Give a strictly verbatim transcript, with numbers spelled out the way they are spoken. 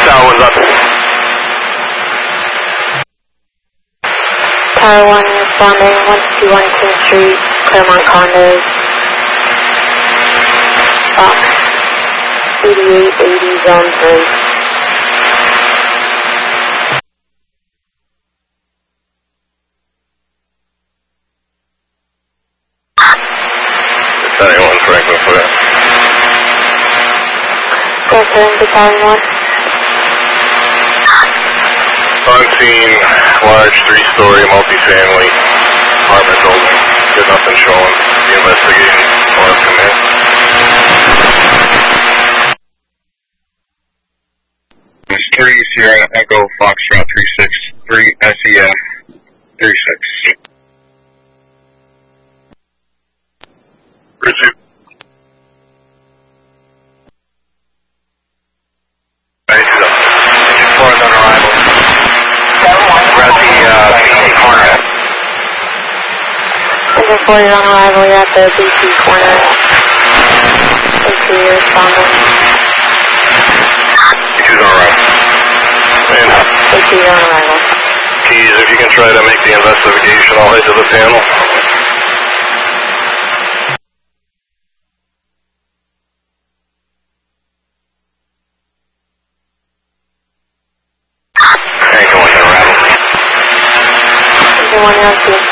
Tower one's up. Tower one responding, one fifty-one King Street, Claremont Condos. Fox, eighty-eight eighty, zone three. seventy-one, Franklin, for that. Go seven to seventy-one. On scene, large three-story multifamily apartment building. There's nothing showing. The investigating or command. It's three Sierra Echo Foxtrot three six three S E F three six. Richard. Four is on arrival. We're at the uh, B C corner. Engine four is on arrival, you're at the B C corner. Interior responding. B two's on arrival. Man. B two is on arrival. Keys, if you can try to make the investigation, I'll head to the panel. Engine one, you're on scene.